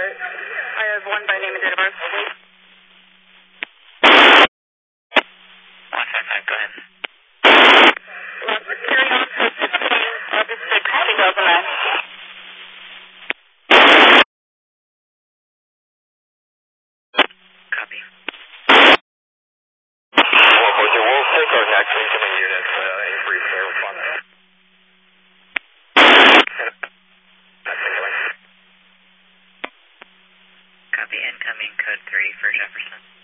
it. I have one by name and date of birth. 155, go ahead. Carry on to 16, August 6, 2009. Copy. We'll take our next incoming units, increase their response. Copy, incoming code 3 for Jefferson.